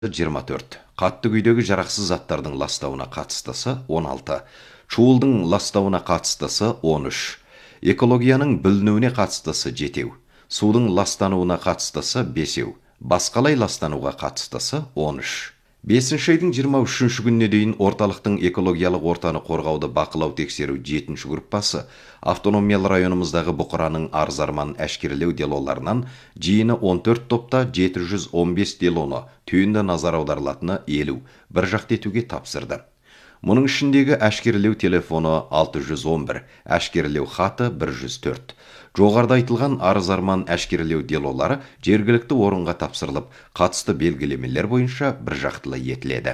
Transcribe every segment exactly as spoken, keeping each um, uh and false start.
жиырма төрт. Қатты күйдегі жарақсыз заттардың ластауына қатыстысы он алты. Шуылдың ластауына қатыстысы он үш. Экологияның бүлінуіне қатыстысы жетеу. Судың ластануына қатыстысы бесеу. Басқалай ластануға қатыстысы он үш. бесінші айдың жиырма үшінші күніне дейін орталықтың экологиялық ортаны қорғауды бақылау тексеру жетінші группасы автономиялы районымыздағы бұқараның арыз-арман әшкерелеу делоларынан жиыны он төрт топта жеті жүз он бес делоны түйінді назар аударылатыны елу бір жақты етуге тапсырды. Мұның ішіндегі әшкерелеу телефоны алты жүз он бір, әшкерелеу хаты бір жүз төрт. Жоғарыда айтылған арыз-арман әшкерелеу делолары жергілікті орынға тапсырылып, қатысты белгілемелер бойынша бір жақтылы етіледі.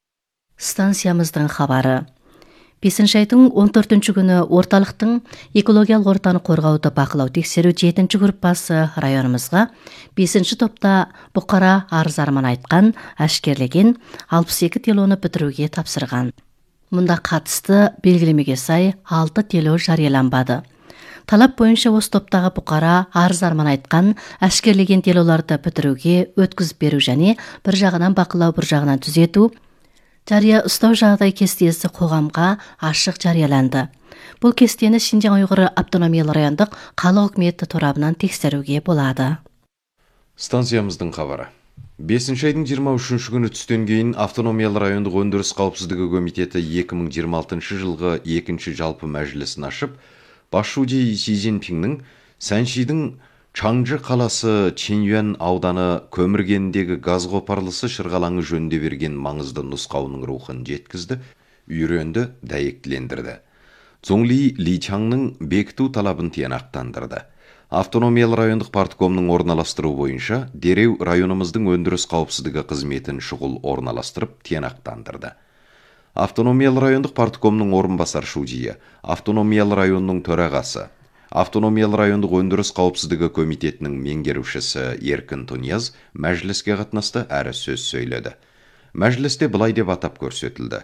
Станциямыздың хабары. бесінші айдың он төртінші күні орталықтың экологиялық ортаны қорғауды бақылау тексеру жетінші группасы районымызға бесінші топта бұқара арыз-арман айтқан, әшкерлеген алпыс екі делоны бітіруге тапсырған. Мұнда қатысты белгілемеге сай алты дело жарияланбады. Талап бойынша осы топтағы бұқара арыз-арман айтқан, әшкерлеген делоларды бітіруге өткізіп беру және бір жағынан бақылау, бір жағынан түзету, жария ұстау жағдай кестесі қоғамға ашық жарияланды. Бұл кестені Шинжаң Уйғыр автономиялы райондық халық үкіметі торабынан тексеруге болады. Станциямыздың хабары. бесінші айдың жиырма үшінші күні түстен кейін автономиялы райондық өндіріс қауіпсіздігі комитеті екі мың жиырма алтыншы жылғы екінші жалпы мәжілісін ашып, Басшуди Си Цзиньпиннің Сәншидің Чаңжы қаласы Чинюан ауданы көміргеніндегі газ қопарлысы шырғалаңы жөнінде берген маңызды нұсқауының рухын жеткізді, үйренді, дәйектілендірді. Цзоңли Личаңның бекіту талабын тиянақтандырды. Автономиялы райондық парткомның орналастыру бойынша дереу районымыздың өндіріс қауіпсіздігі қызметін шұғыл орналастырып тиянақтандырды. Автономиялы райондық парткомның орынбасар шудиі, автономиялы районның төрағасы, автономиялы райондық өндіріс қауіпсіздігі комитетінің меңгерушісі Еркін Тунияз мәжіліске қатынасты әрі сөз сөйледі. Мәжілісте былай деп атап көрсетілді.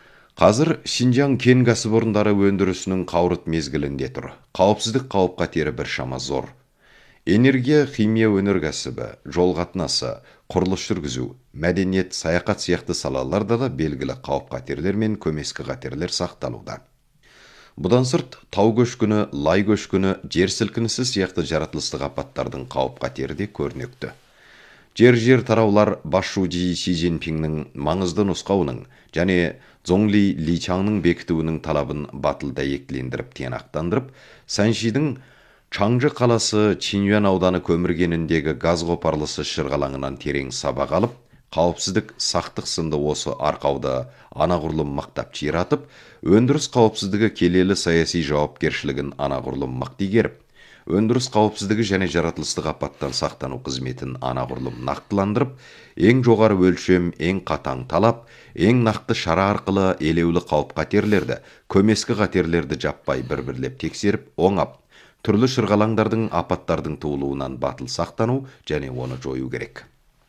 Қазір Шинжаң кен кәсіпорындары өндірісінің қауырт мезгілінде тұр. Қауіпсіздік қауіп қатері біршама зор. Энергия, химия өнеркәсібі, жол қатынасы, құрылыс жүргізу, мәдениет, саяхат сияқты салаларда да белгілі қауіп қатерлер мен көмескі қатерлер сақталуда. Бұдан сырт, тау көшкіні, лай көшкіні, жер сілкінісі сияқты жаратылыстық апаттардың қауіп қатері де көрнекті. Жер-жер тараулар Басшуди Си Цзиньпиннің маңызды нұсқауының және Цзоңли Личаңның бекітуінің талабын батыл дәйектілендіріп тиянақтандырып, Сәншидің Чаңжы қаласы Чинюан ауданы көміргеніндегі газ қопарлысы шырғалаңынан терең сабақ алып, қауіпсіздік сақтық сынды осы арқауды анағұрлым мақтап чиратып, өндіріс қауіпсіздігі келелі саяси жауапкершілігін анағұрлым мақтигеріп, өндіріс қауіпсіздігі және жаратылыстық апаттан сақтану қызметін анағұрлым нақтыландырып, ең жоғары өлшем, ең қатаң талап, ең нақты шара арқылы елеулі қауіп қатерлерді, көмескі қатерлерді жаппай бір-бірлеп тексеріп, оңап, түрлі шырғалаңдардың апаттардың туылуынан батыл сақтану және оны жою керек.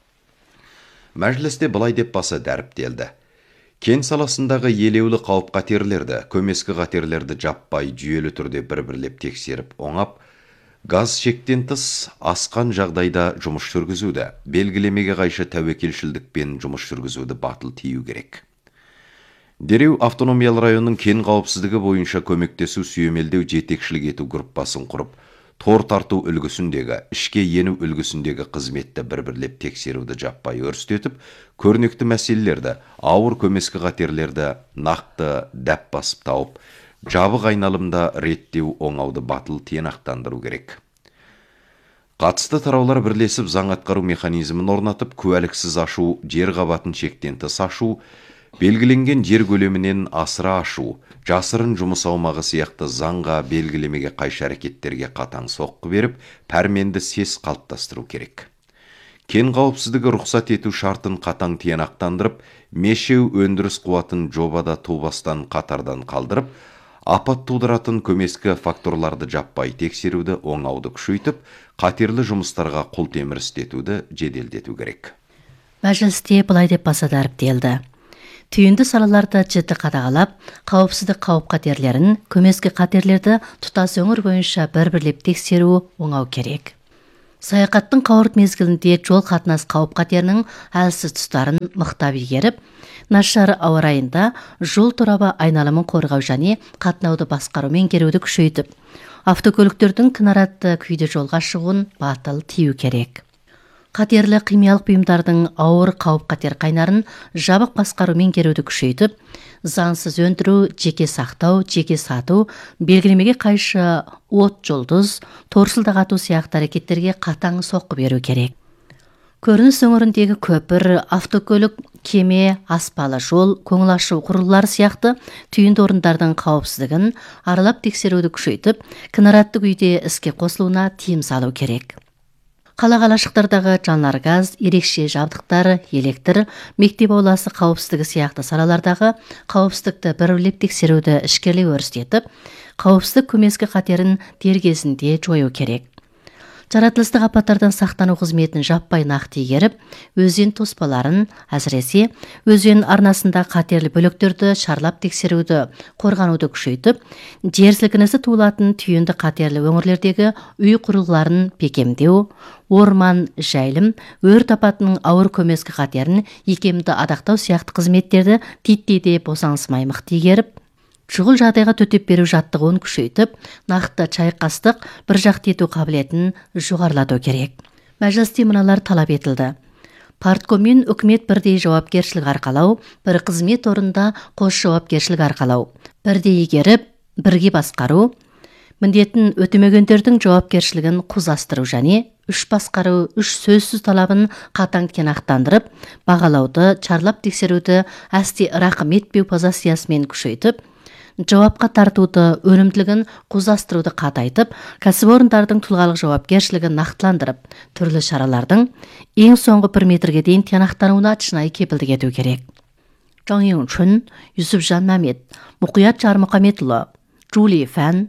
Мәжілісте былай деп баса дәріптелді. Кен саласындағы елеулі қауіп қатерлерді, көмескі қатерлерді жаппай жүйелі түрде бір-бірлеп тексеріп, оңап, газ шектен тыс асқан жағдайда жұмыс жүргізуді, белгілемеге қайшы тәуекелшілдікпен жұмыс жүргізуді батыл тию керек. Дереу автономиялы районның кен қауіпсіздігі бойынша көмектесу сүйемелдеу жетекшілік ету группасын құрып, тор тарту үлгісіндегі, ішке ену үлгісіндегі қызметті бір-бірлеп тексеруді жаппай өрістетіп, көрнекті мәселелерді, ауыр көмескі қатерлерді нақты дәп басып тауып, жабық айналымда реттеу оңауды батыл тиянақтандыру керек. Қатысты тараулар бірлесіп заң атқару механизмін орнатып, куәліксіз ашу, жер қабатын шектен тыс ашу, белгіленген жер көлемінен асыра ашу, жасырын жұмыс аумағы сияқты заңға белгілемеге қайшы әрекеттерге қатаң соққы беріп, пәрменді сес қалыптастыру керек. Кен қауіпсіздігі рұқсат ету шартын қатаң тиянақтандырып, мешеу өндіріс қуатын жобада тубастан қатардан қалдырып, апат тудыратын көмескі факторларды жаппай тексеруді оңауды күшейтіп, қатерлі жұмыстарға құлтемір істетуді жеделдету керек. Мәжілісте былай деп баса дәріптелді. Түйінді салаларды жіті қадағалап, қауіпсіздік қауіп қатерлерін, көмескі қатерлерді тұтас өңір бойынша бір-бірлеп тексеру оңау керек. Саяхаттың қауырт мезгілінде жол қатынас қауіп қатерінің әлсіз тұстарын мықтап игеріп, нашар ауа райында жол торабы айналымын қорғау және қатынауды басқару меңгеруді күшейтіп, автокөліктердің кінаратты күйде жолға шығуын батыл тию керек. Қатерлі химиялық бұйымдардың ауыр қауіп-қатер қайнарын жабық басқару меңгеруді күшейтіп, заңсыз өндіру, жеке сақтау, жеке сату, белгілемеге қайшы от жұлдыз, торсылдақ ату сияқты әрекеттерге қатаң соққы беру керек. Көрініс өңіріндегі көпір, автокөлік, кеме, аспалы жол, көңіл ашу құрылғылары сияқты түйінді орындардың қауіпсіздігін аралап тексеруді күшейтіп, кінаратты күйде іске қосылуына тыйым салу керек. Қала қалашықтардағы жанар газ, ерекше жабдықтар, электр, мектеп ауласы қауіпсіздігі сияқты салалардағы қауіпсіздікті бірлеп тексеруді ішкерлей өрістетіп, қауіпсіздік көмескі қатерін дер кезінде жою керек. Жаратылыстық апаттардан сақтану қызметін жаппай нақты игеріп, өзен тоспаларын, әсіресе өзен арнасында қатерлі бөліктерді шарлап тексеруді, қорғануды күшейтіп, жер сілкінісі туылатын түйінді қатерлі өңірлердегі үй құрылғыларын бекемдеу, орман, жайылым, өрт апатының ауыр көмескі қатерін икемді адақтау сияқты қызметтерді титтейде босаңсымай мықты игеріп, шұғыл жағдайға төтеп беру жаттығуын күшейтіп, нақты шайқастық бір жақты ету қабілетін жоғарылату керек. Мәжілісте мыналар талап етілді. Парткоммен үкімет бірдей жауапкершілік арқалау, бір қызмет орында қос жауапкершілік арқалау, бірдей игеріп, бірге басқару, міндетін өтемегендердің жауапкершілігін қузастыру және үш басқару, үш сөзсіз талабын қатаң тиянақтандырып, бағалауды, чарлап тексеруді әсте рақым етпеу позициясымен күшейтіп, жауапқа тартуды, өнімділігін қузастыруды қатайтып, кәсіпорындардың тұлғалық жауапкершілігін нақтыландырып, түрлі шаралардың ең соңғы бір метрге дейін тиянақтануына шынайы кепілдік ету керек. Жан Ең-чун, Юсупжан Мәмет, Мұқият Жармұқаметұлы, Джули Фән,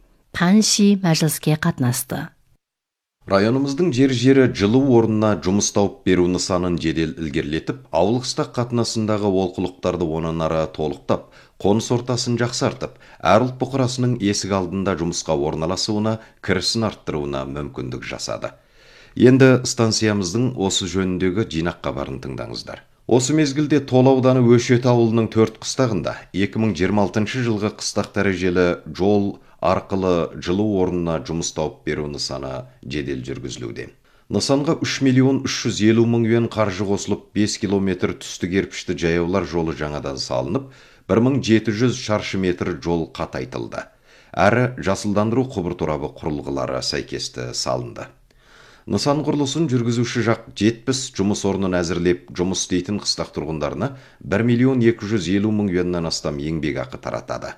Панши мәжіліске қатынасты. Районымыздың жер-жері жылу орнына жұмыс тауып беру нысанын жедел ілгерілетіп, ауылықстақ қатынасындағы олқылықтарды онан ары толықтап, қоныс ортасын жақсартып, әр ұлт бұқарасының есік алдында жұмысқа орналасуына, кірісін арттыруына мүмкіндік жасады. Енді станциямыздың осы жөніндегі жинақ хабарын тыңдаңыздар. Осы мезгілде Тола ауданы Өшет ауылының төрт қыстағында екі мың жиырма алтыншы жылғы қыстақ дәрежелі жол арқылы жылу орнына жұмыс тауып беру нысаны жедел жүргізілуде. Нысанға үш миллион үш жүз елу мың юан қаржы қосылып, бес километр түсті кірпішті жаяулар жолы жаңадан салынып, бір мың жеті жүз шаршы метр жол қатайтылды. Әрі жасылдандыру құбыр торабы құрылғылары сәйкесті салынды. Нысан құрылысын жүргізуші жақ жетпіс жұмыс орнын әзірлеп, жұмыс істейтін қыстақ тұрғындарына бір миллион екі жүз елу мың юаннан астам еңбек ақы таратады.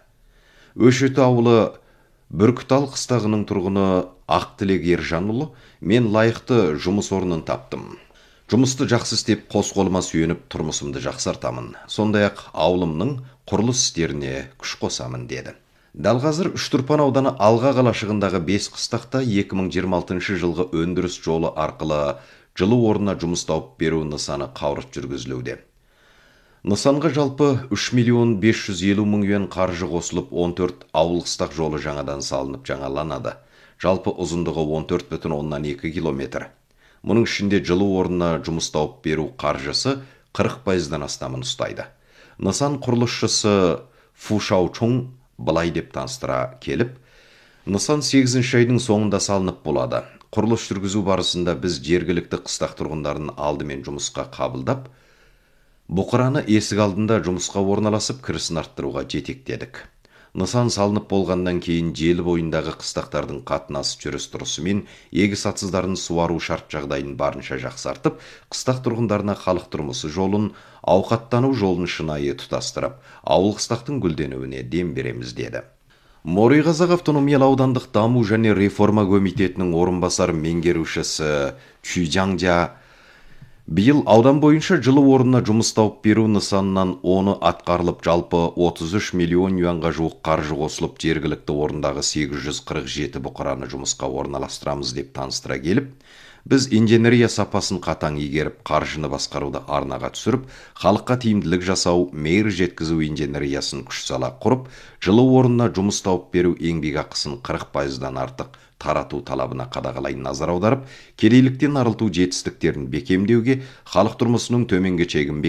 Өшет ауылы Бүркітал қыстағының тұрғыны Ақтілек Ержанұлы, мен лайықты жұмыс орнын таптым. Жұмысты жақсы істеп, қос қолыма сүйеніп, тұрмысымды жақсартамын. Сондай-ақ ауылымның құрылыс істеріне күш қосамын деді. Дәл қазір Үштұрпан ауданы Алға қалашығындағы бес қыстақта екі мың жиырма алтыншы жылғы өндіріс жолы арқылы жылу орнына жұмыс тауып беру нысаны қауырт жүргізілуде. Нысанға жалпы үш миллион бес жүз елу мың юан қаржы қосылып, он төрт ауыл қыстақ жолы жаңадан салынып жаңаланады. Жалпы ұзындығы он төрт бүтін оннан екі километр. Мұның ішінде жылу орнына жұмыс тауып беру қаржысы қырық пайыздан астамын ұстайды. Нысан құрылысшысы Фу Шаучун былай деп таныстыра келіп, нысан сегізінші айдың соңында салынып болады. Құрылыс жүргізу барысында біз жергілікті қыстақ тұрғындарын алдымен жұмысқа қабылдап, бұқыраны есік алдында жұмысқа орналасып, кірісін арттыруға жетектедік. Нысан салынып болғаннан кейін желі бойындағы қыстақтардың қатынас жүріс-тұрысы мен егіс атсыздарын суару шарт жағдайын барынша жақсартып, қыстақ тұрғындарына халық тұрмысы жолын, ауқаттану жолын шынайы тұтастырып, ауыл қыстақтың гүлденуіне дем береміз деді. Морой-Қазақ автономиялы аудандық даму және реформа комитетінің орынбасар меңгерушісі Чүйжаңжа биыл аудан бойынша жылу орнына жұмыс тауып беру нысанынан оны атқарылып, жалпы отыз үш миллион юанға жуық қаржы қосылып, жергілікті орындағы сегіз жүз қырық жеті бұқараны жұмысқа орналастырамыз деп таныстыра келіп, Біз инженерия сапасын қатаң игеріп, қаржыны басқаруды арнаға түсіріп, халыққа тиімділік жасау, мейір жеткізу инженериясын күш сала құрып, жылы орнына жұмыс тауып беру еңбекақысын қырық пайыздан артық тарату талабына қадағалай назар аударып, кедейліктен арылту жетістіктерін бекемдеуге, халық тұрмысының төменгі шегін